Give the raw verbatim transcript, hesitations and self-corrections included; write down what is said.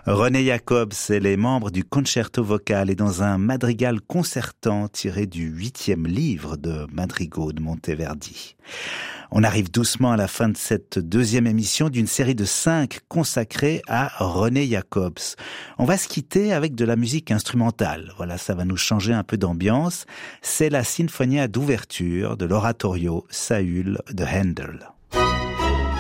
René Jacobs et les membres du Concerto Vocal est dans un madrigal concertant tiré du huitième livre de madrigaux de Monteverdi. On arrive doucement à la fin de cette deuxième émission d'une série de cinq consacrée à René Jacobs. On va se quitter avec de la musique instrumentale. Voilà, ça va nous changer un peu d'ambiance. C'est la Sinfonia d'ouverture de l'oratorio Saül de Handel.